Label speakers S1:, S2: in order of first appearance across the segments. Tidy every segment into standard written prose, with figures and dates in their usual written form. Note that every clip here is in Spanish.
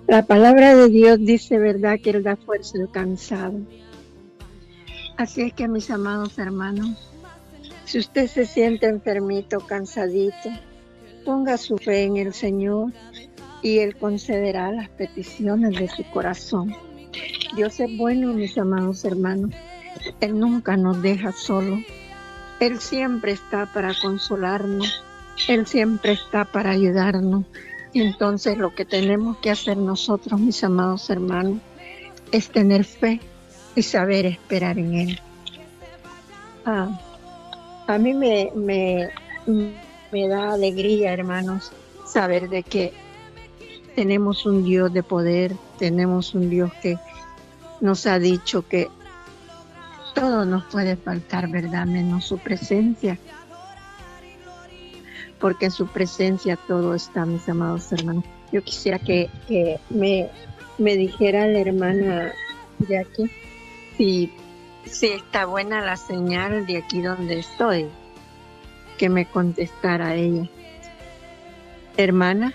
S1: La palabra de Dios dice, ¿verdad?, que Él da fuerza al cansado. Así es que, mis amados hermanos, si usted se siente enfermito, cansadito, ponga su fe en el Señor y Él concederá las peticiones de su corazón. Dios es bueno, mis amados hermanos. Él nunca nos deja solo. Él siempre está para consolarnos. Él siempre está para ayudarnos. Y entonces lo que tenemos que hacer nosotros, mis amados hermanos, es tener fe y saber esperar en Él. A mí me da alegría, hermanos, saber de que tenemos un Dios de poder, tenemos un Dios que nos ha dicho que todo nos puede faltar, ¿verdad?, menos su presencia. Porque en su presencia todo está, mis amados hermanos. Yo quisiera que me dijera la hermana de aquí si está buena la señal de aquí donde estoy, que me contestara ella. Hermana,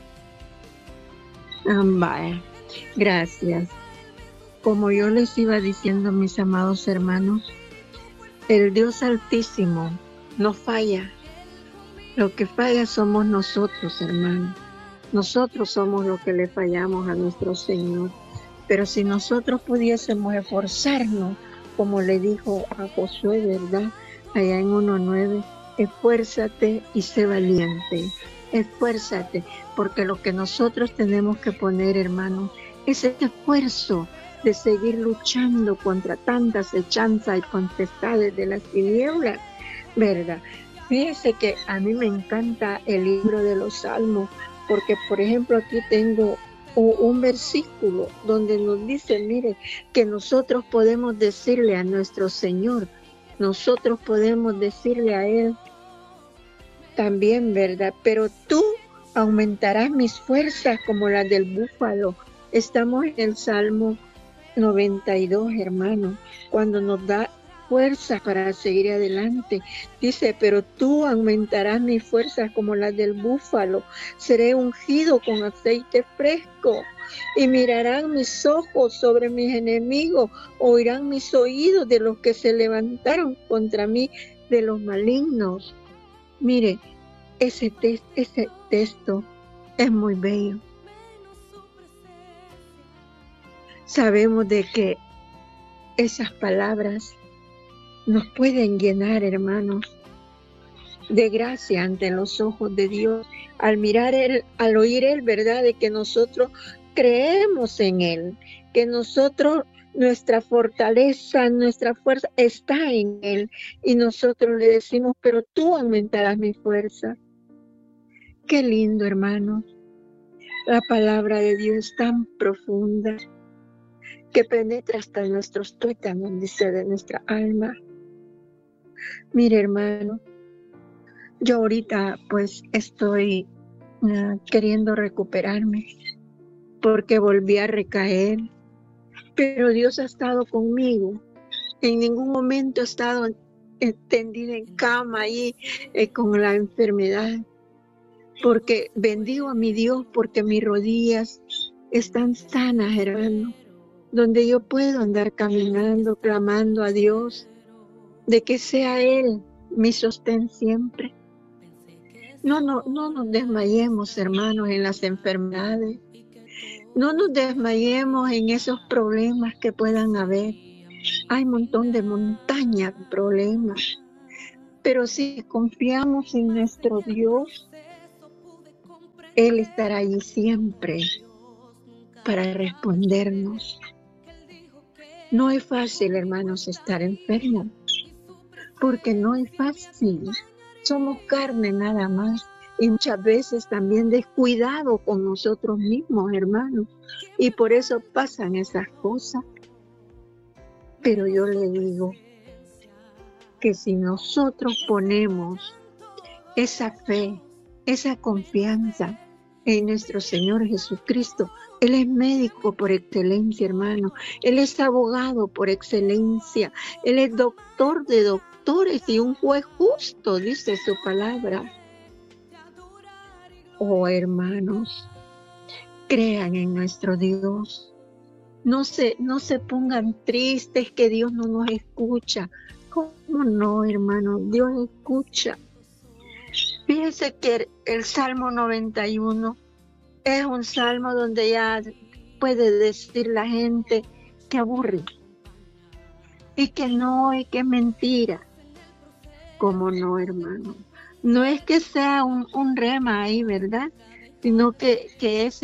S1: vaya, gracias. Como yo les iba diciendo, mis amados hermanos, el Dios Altísimo no falla. Lo que falla somos nosotros, hermanos. Nosotros somos los que le fallamos a nuestro Señor. Pero si nosotros pudiésemos esforzarnos, como le dijo a Josué, ¿verdad?, allá en 1:9, esfuérzate y sé valiente. Esfuérzate, porque lo que nosotros tenemos que poner, hermanos, es este esfuerzo de seguir luchando contra tantas hechanzas y potestades de las tinieblas, ¿verdad? Fíjense que a mí me encanta el libro de los Salmos, porque, por ejemplo, aquí tengo un versículo donde nos dice, mire, que nosotros podemos decirle a nuestro Señor, nosotros podemos decirle a Él también, ¿verdad? Pero tú aumentarás mis fuerzas como las del búfalo. Estamos en el Salmo 92, hermano, cuando nos da fuerza para seguir adelante. Dice, pero tú aumentarás mis fuerzas como las del búfalo. Seré ungido con aceite fresco y mirarán mis ojos sobre mis enemigos, oirán mis oídos de los que se levantaron contra mí, de los malignos. Mire, ese texto es muy bello. Sabemos de que esas palabras nos pueden llenar, hermanos, de gracia ante los ojos de Dios, al mirar Él, al oír Él, ¿verdad?, de que nosotros creemos en Él, que nosotros, nuestra fortaleza, nuestra fuerza está en Él, y nosotros le decimos, pero tú aumentarás mi fuerza. Qué lindo, hermanos. La palabra de Dios es tan profunda que penetra hasta nuestros tuétanos, dice, de nuestra alma. Mire, hermano, yo ahorita pues estoy queriendo recuperarme porque volví a recaer, pero Dios ha estado conmigo. En ningún momento he estado tendida en cama ahí con la enfermedad, porque bendigo a mi Dios porque mis rodillas están sanas, hermano, donde yo puedo andar caminando, clamando a Dios, de que sea Él mi sostén siempre. No nos desmayemos, hermanos, en las enfermedades. No nos desmayemos en esos problemas que puedan haber. Hay un montón de montañas de problemas. Pero si confiamos en nuestro Dios, Él estará allí siempre para respondernos. No es fácil, hermanos, estar enfermos, porque no es fácil. Somos carne nada más, y muchas veces también descuidado con nosotros mismos, hermanos, y por eso pasan esas cosas. Pero yo le digo que si nosotros ponemos esa fe, esa confianza en nuestro Señor Jesucristo, Él es médico por excelencia, hermano. Él es abogado por excelencia. Él es doctor de doctores y un juez justo, dice su palabra. Oh, hermanos, Crean en nuestro Dios. No se pongan tristes que Dios no nos escucha. ¿Cómo no, hermano? Dios escucha. Fíjense que el Salmo 91 es un salmo donde ya puede decir la gente que aburre y que no, y que es mentira. ¿Cómo no, hermano? No es que sea un rema ahí, ¿verdad? Sino que es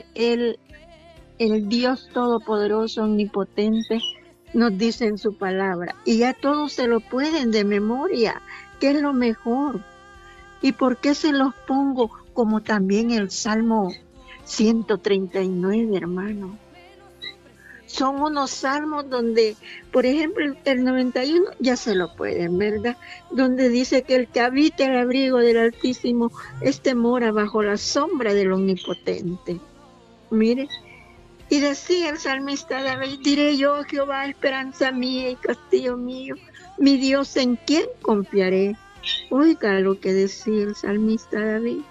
S1: el Dios Todopoderoso, Omnipotente, nos dice en su palabra. Y ya todos se lo pueden de memoria, que es lo mejor. ¿Y por qué se los pongo? Como también el Salmo 139, hermano. Son unos salmos donde, por ejemplo, el 91 ya se lo pueden, ¿verdad? Donde dice que el que habita el abrigo del Altísimo, mora bajo la sombra del Omnipotente. Mire, y decía el salmista David, diré yo, Jehová, esperanza mía y castillo mío, mi Dios, ¿en quién confiaré? Oiga lo que decía el salmista David.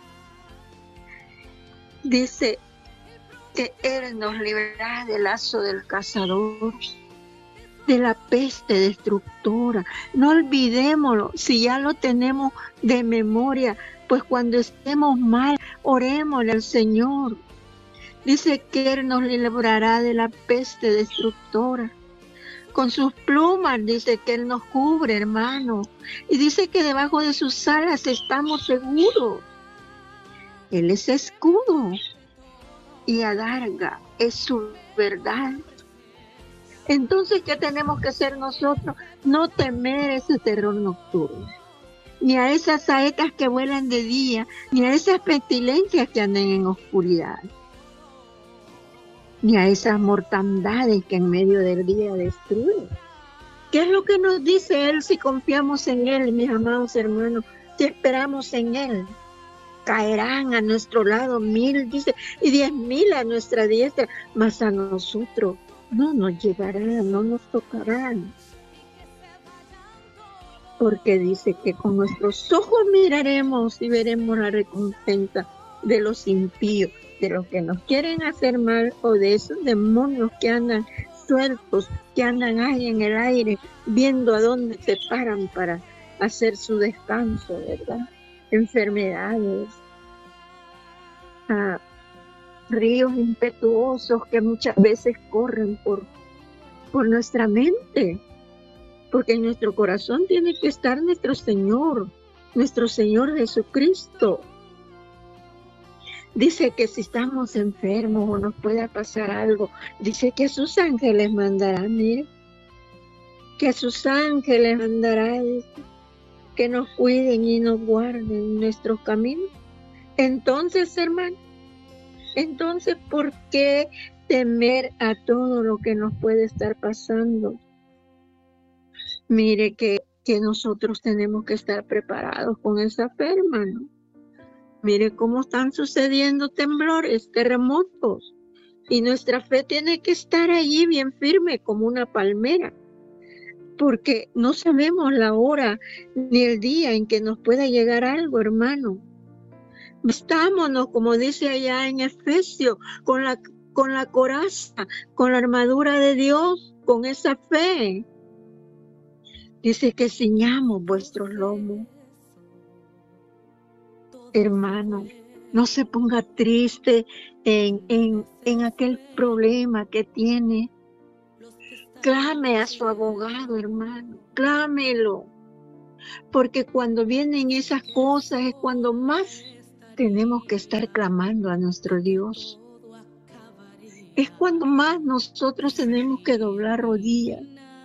S1: Dice que Él nos librará del lazo del cazador, de la peste destructora. No olvidémoslo, si ya lo tenemos de memoria, pues cuando estemos mal, orémosle al Señor. Dice que Él nos librará de la peste destructora. Con sus plumas dice que Él nos cubre, hermano. Y dice que debajo de sus alas estamos seguros. Él es escudo y adarga, es su verdad. Entonces, ¿qué tenemos que hacer nosotros? No temer ese terror nocturno, ni a esas saetas que vuelan de día, ni a esas pestilencias que andan en oscuridad, ni a esas mortandades que en medio del día destruyen. ¿Qué es lo que nos dice Él si confiamos en Él, mis amados hermanos? Si esperamos en Él. Caerán a nuestro lado 1000, dice, y 10,000 a nuestra diestra, mas a nosotros no nos llegarán, no nos tocarán. Porque dice que con nuestros ojos miraremos y veremos la recompensa de los impíos, de los que nos quieren hacer mal o de esos demonios que andan sueltos, que andan ahí en el aire, viendo a dónde se paran para hacer su descanso, ¿verdad? Enfermedades, ríos impetuosos que muchas veces corren por nuestra mente, porque en nuestro corazón tiene que estar nuestro Señor Jesucristo. Dice que si estamos enfermos o nos pueda pasar algo, dice que a sus ángeles mandará, mire, que a sus ángeles mandará, que nos cuiden y nos guarden en nuestros caminos. Entonces, hermano, ¿por qué temer a todo lo que nos puede estar pasando? Mire que nosotros tenemos que estar preparados con esa fe, hermano. Mire cómo están sucediendo temblores, terremotos, y nuestra fe tiene que estar allí bien firme como una palmera, porque no sabemos la hora ni el día en que nos pueda llegar algo, hermano. Vistámonos, como dice allá en Efesios, con la coraza, con la armadura de Dios, con esa fe. Dice que ciñamos vuestros lomos. Hermano, no se ponga triste en aquel problema que tiene. Clame a su abogado, hermano, clámelo. Porque cuando vienen esas cosas es cuando más tenemos que estar clamando a nuestro Dios. Es cuando más nosotros tenemos que doblar rodillas.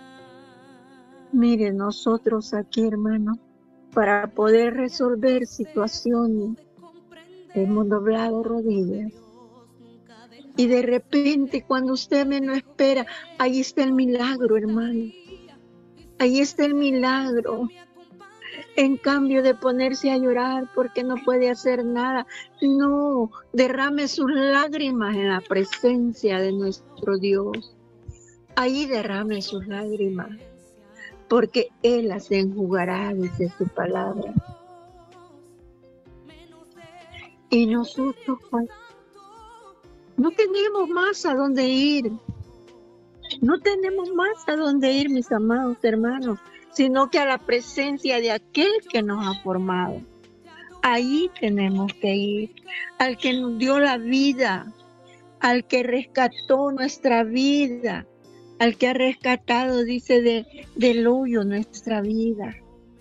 S1: Mire, nosotros aquí, hermano, para poder resolver situaciones, hemos doblado rodillas. Y de repente, cuando usted menos espera, ahí está el milagro, hermano. Ahí está el milagro. En cambio de ponerse a llorar porque no puede hacer nada, no, derrame sus lágrimas en la presencia de nuestro Dios. Ahí derrame sus lágrimas, porque Él las enjugará, dice su palabra. Y nosotros, No tenemos más a dónde ir. No tenemos más a dónde ir, mis amados hermanos, sino que a la presencia de aquel que nos ha formado. Ahí tenemos que ir, al que nos dio la vida, al que rescató nuestra vida, al que ha rescatado, dice, del hoyo nuestra vida.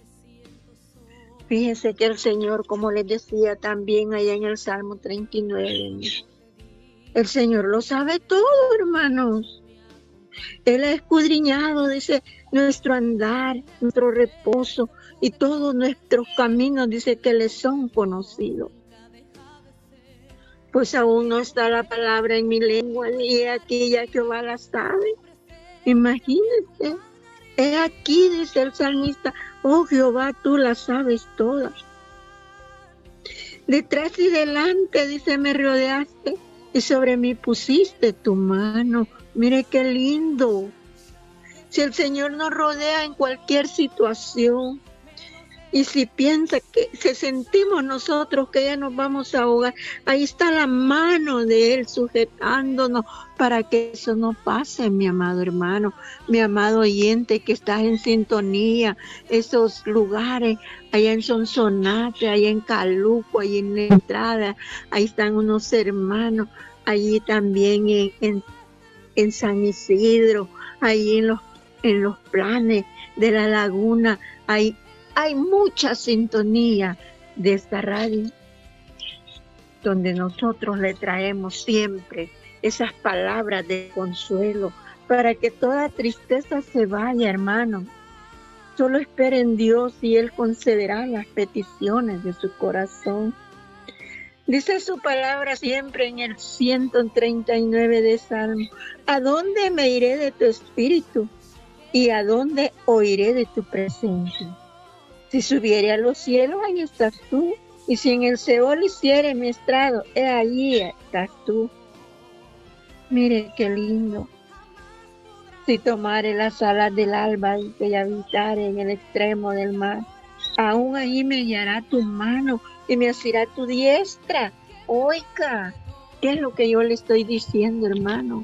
S1: Fíjense que el Señor, como les decía también allá en el Salmo 39, el Señor lo sabe todo, hermanos. Él ha escudriñado, dice, nuestro andar, nuestro reposo y todos nuestros caminos, dice que le son conocidos. Pues aún no está la palabra en mi lengua, y aquí ya Jehová la sabe. Imagínense, he aquí, dice el salmista, oh Jehová, tú la sabes todas. Detrás y delante, dice, me rodeaste y sobre mí pusiste tu mano. Mire qué lindo. Si el Señor nos rodea en cualquier situación, y si piensa que, si sentimos nosotros que ya nos vamos a ahogar, ahí está la mano de Él sujetándonos para que eso no pase, mi amado hermano, mi amado oyente que estás en sintonía, esos lugares, allá en Sonsonate, allá en Caluco, allá en la entrada, ahí están unos hermanos, allí también en San Isidro, ahí en los planes de la laguna, hay mucha sintonía de esta radio, donde nosotros le traemos siempre esas palabras de consuelo, para que toda tristeza se vaya, hermano. Solo espere en Dios y Él concederá las peticiones de su corazón. Dice su palabra siempre en el 139 de Salmo: ¿a dónde me iré de tu espíritu? ¿Y a dónde oiré de tu presencia? Si subiere a los cielos, ahí estás tú. Y si en el Seol hiciere mi estrado, allí estás tú. Mire qué lindo. Si tomare las alas del alba y habitare en el extremo del mar, aún ahí me guiará tu mano y me asirá tu diestra. Oiga, ¿qué es lo que yo le estoy diciendo, hermano?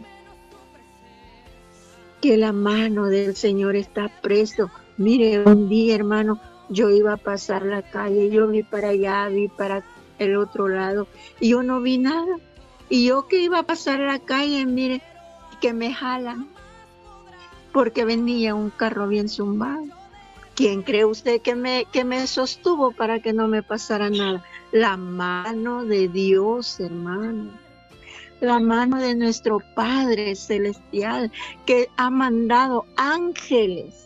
S1: Que la mano del Señor está preso. Mire, un día, hermano, yo iba a pasar la calle, yo vi para allá, vi para el otro lado, y yo no vi nada. Y yo que iba a pasar la calle, mire, que me jalan, porque venía un carro bien zumbado. ¿Quién cree usted que me sostuvo para que no me pasara nada? La mano de Dios, hermano. La mano de nuestro Padre Celestial, que ha mandado ángeles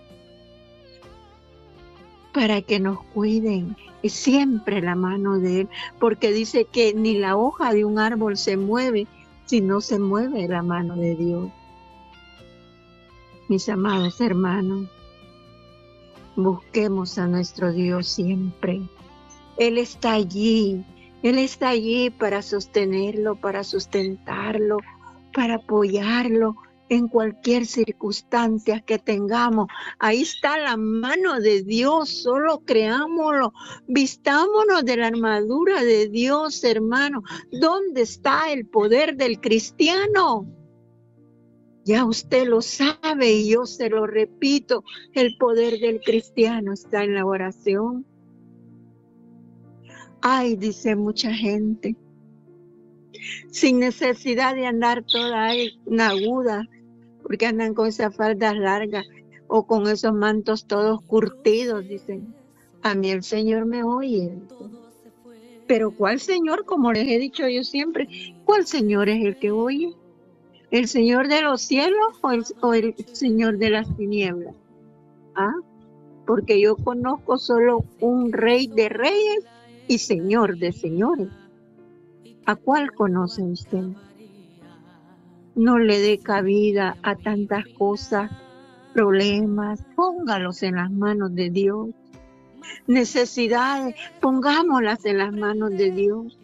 S1: para que nos cuiden. Es siempre la mano de Él, porque dice que ni la hoja de un árbol se mueve si no se mueve la mano de Dios. Mis amados hermanos, busquemos a nuestro Dios siempre. Él está allí para sostenerlo, para sustentarlo, para apoyarlo en cualquier circunstancia que tengamos. Ahí está la mano de Dios, solo creámoslo, vistámonos de la armadura de Dios, hermano. ¿Dónde está el poder del cristiano? Ya usted lo sabe y yo se lo repito, el poder del cristiano está en la oración. Ay, dice mucha gente, sin necesidad de andar toda aguda, porque andan con esas faldas largas o con esos mantos todos curtidos, dicen. A mí el Señor me oye. Pero ¿cuál Señor? Como les he dicho yo siempre, ¿cuál Señor es el que oye? ¿El Señor de los cielos o el Señor de las tinieblas? ¿Ah? Porque yo conozco solo un Rey de reyes y Señor de señores. ¿A cuál conoce usted? No le dé cabida a tantas cosas, problemas, póngalos en las manos de Dios. Necesidades, pongámoslas en las manos de Dios.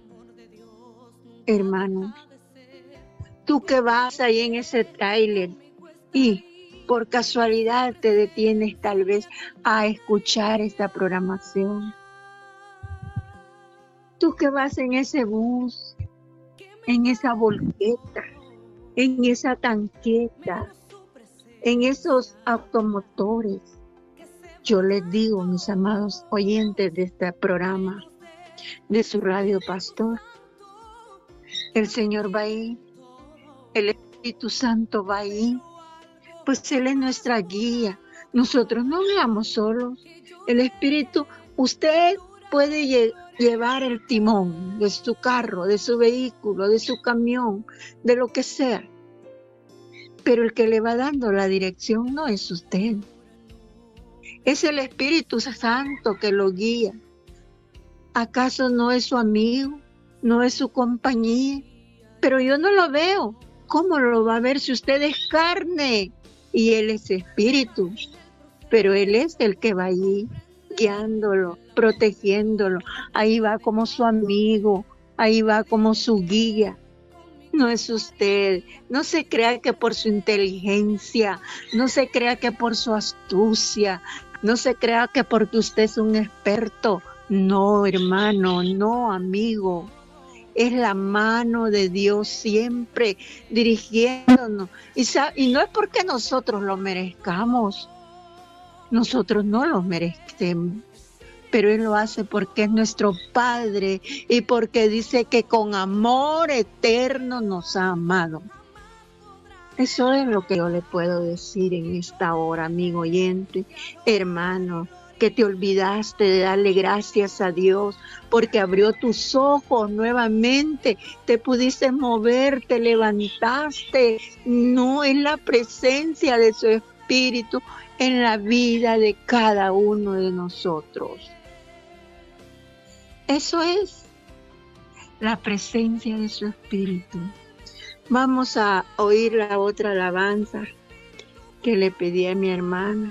S1: Hermano, tú que vas ahí en ese tráiler y por casualidad te detienes tal vez a escuchar esta programación. Tú que vas en ese bus en esa volqueta, en esa tanqueta, en esos automotores. Yo les digo, mis amados oyentes de este programa, de su radio pastor, el Señor va ahí, el Espíritu Santo va ahí, pues Él es nuestra guía. Nosotros no vamos solos. El Espíritu, usted puede llevar el timón de su carro, de su vehículo, de su camión, de lo que sea, pero el que le va dando la dirección no es usted. Es el Espíritu Santo que lo guía. ¿Acaso no es su amigo? ¿No es su compañía? Pero yo no lo veo. ¿Cómo lo va a ver si usted es carne y Él es espíritu? Pero Él es el que va allí guiándolo, protegiéndolo. Ahí va como su amigo, ahí va como su guía. No es usted. No se crea que por su inteligencia, no se crea que por su astucia, no se crea que porque usted es un experto. No, hermano, no, amigo. Es la mano de Dios siempre dirigiéndonos. Y no es porque nosotros lo merezcamos. Nosotros no lo merecemos. Pero Él lo hace porque es nuestro Padre y porque dice que con amor eterno nos ha amado. Eso es lo que yo le puedo decir en esta hora, amigo oyente, hermano, que te olvidaste de darle gracias a Dios porque abrió tus ojos nuevamente, te pudiste mover, te levantaste. No es la presencia de su Espíritu en la vida de cada uno de nosotros. Eso es la presencia de su Espíritu. Vamos a oír la otra alabanza que le pedí a mi hermana.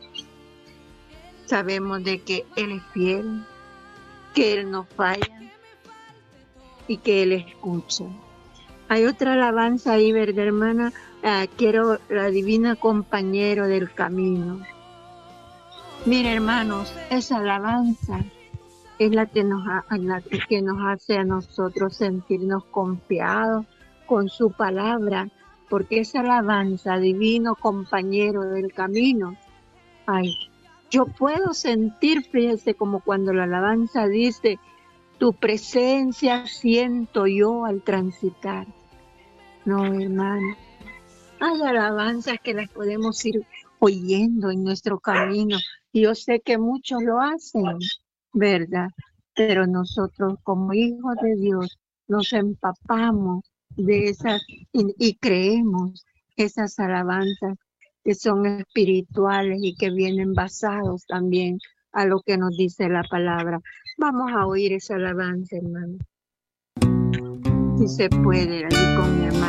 S1: Sabemos de que Él es fiel, que Él no falla y que Él escucha. Hay otra alabanza ahí, ¿verdad, hermana? Quiero la divina compañero del camino. Mire, hermanos, esa alabanza es la que nos hace a nosotros sentirnos confiados con su palabra, porque esa alabanza, divino compañero del camino, ay, yo puedo sentir, fíjese, como cuando la alabanza dice, tu presencia siento yo al transitar. No, hermano, hay alabanzas que las podemos ir oyendo en nuestro camino, y yo sé que muchos lo hacen, ¿verdad? Pero nosotros como hijos de Dios nos empapamos de esas y creemos esas alabanzas que son espirituales y que vienen basados también a lo que nos dice la palabra. Vamos a oír esa alabanza, hermano. Si se puede, allí con mi hermano.